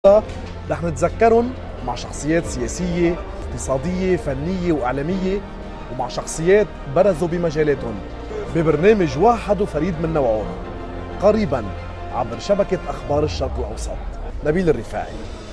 رح نتذكرهم مع شخصيات سياسية، اقتصادية، فنية وإعلامية، ومع شخصيات برزوا بمجالاتهم ببرنامج واحد وفريد من نوعه قريبا عبر شبكة أخبار الشرق الأوسط. نبيل الرفاعي.